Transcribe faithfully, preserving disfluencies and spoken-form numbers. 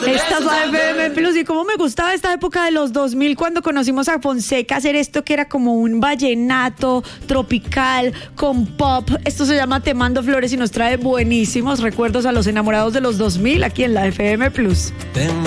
Esta fue F M Plus. Y cómo me gustaba esta época de los dos mil cuando conocimos a Fonseca hacer esto que era como un vallenato tropical con pop. Esto se llama Te Mando Flores y nos trae buenísimos recuerdos a los enamorados de los dos mil aquí en la F M Plus. Te